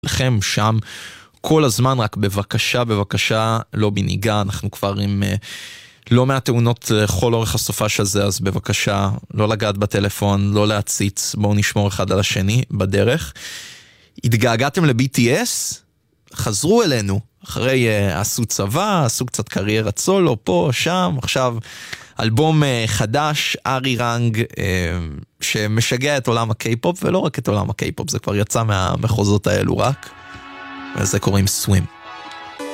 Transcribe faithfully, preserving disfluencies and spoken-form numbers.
לכם שם כל הזמן, רק בבקשה, בבקשה, לא בניגה, אנחנו כבר עם לא מעט תאונות לכל אורך הסופש הזה, אז בבקשה, לא לגעת בטלפון, לא להציץ, בואו נשמור אחד על השני בדרך. התגעגעתם ל-בי טי אס? חזרו אלינו, אחרי uh, עשו צבא, עשו קצת קריירת סולו, פה, שם, עכשיו אלבום uh, חדש, ארי רנג, uh, שמשגע את עולם הקיי-פופ, ולא רק את עולם הקיי-פופ, זה כבר יצא מהמחוזות האלו רק, וזה קוראים סווים.